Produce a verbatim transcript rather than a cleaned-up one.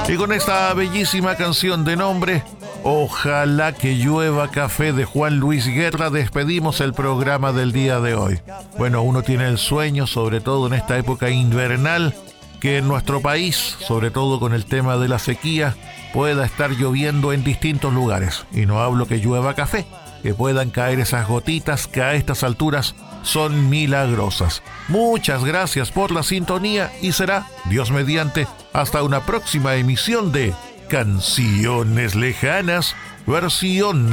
Y con esta bellísima canción de nombre, Ojalá que llueva café, de Juan Luis Guerra, despedimos el programa del día de hoy. Bueno, uno tiene el sueño, sobre todo en esta época invernal, que en nuestro país, sobre todo con el tema de la sequía, pueda estar lloviendo en distintos lugares. Y no hablo que llueva café, que puedan caer esas gotitas que a estas alturas son milagrosas. Muchas gracias por la sintonía y será, Dios mediante, hasta una próxima emisión de Canciones Lejanas, versión